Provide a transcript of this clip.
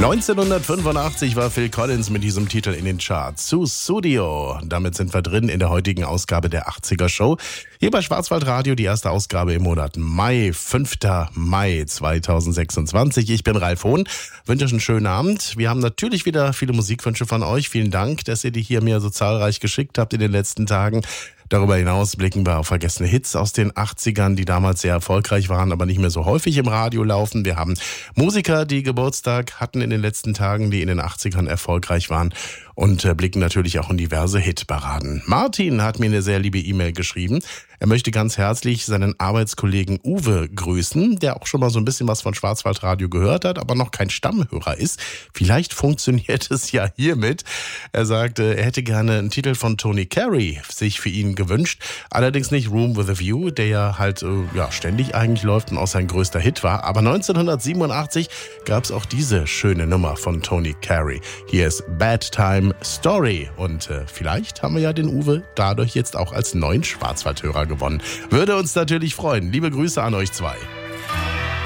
1985 war Phil Collins mit diesem Titel in den Charts. Sussudio. Damit sind wir drin in der heutigen Ausgabe der 80er Show. Hier bei Schwarzwaldradio, die erste Ausgabe im Monat Mai, 5. Mai 2026. Ich bin Ralf Hohn, wünsche euch einen schönen Abend. Wir haben natürlich wieder viele Musikwünsche von euch. Vielen Dank, dass ihr die hier mir so zahlreich geschickt habt in den letzten Tagen. Darüber hinaus blicken wir auf vergessene Hits aus den 80ern, die damals sehr erfolgreich waren, aber nicht mehr so häufig im Radio laufen. Wir haben Musiker, die Geburtstag hatten in den letzten Tagen, die in den 80ern erfolgreich waren, und blicken natürlich auch in diverse Hitparaden. Martin hat mir eine sehr liebe E-Mail geschrieben. Er möchte ganz herzlich seinen Arbeitskollegen Uwe grüßen, der auch schon mal so ein bisschen was von Schwarzwaldradio gehört hat, aber noch kein Stammhörer ist. Vielleicht funktioniert es ja hiermit. Er sagte, er hätte gerne einen Titel von Tony Carey sich für ihn gewünscht. Allerdings nicht Room with a View, der ja halt ständig eigentlich läuft und auch sein größter Hit war. Aber 1987 gab es auch diese schöne Nummer von Tony Carey. Hier ist Bad Time Story. Und vielleicht haben wir ja den Uwe dadurch jetzt auch als neuen Schwarzwaldhörer gewonnen. Würde uns natürlich freuen. Liebe Grüße an euch zwei.